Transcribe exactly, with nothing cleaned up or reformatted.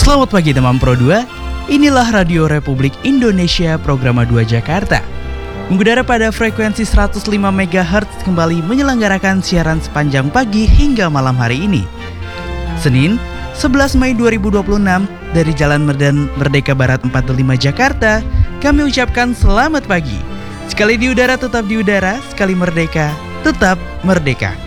Selamat pagi teman Pro dua, inilah Radio Republik Indonesia Program dua Jakarta. Mengudara pada frekuensi seratus lima megahertz kembali menyelenggarakan siaran sepanjang pagi hingga malam hari ini. Senin, sebelas Mei dua ribu dua puluh enam, dari Jalan Medan Merdeka Barat empat puluh lima Jakarta, kami ucapkan selamat pagi. Sekali di udara tetap di udara, sekali merdeka tetap merdeka.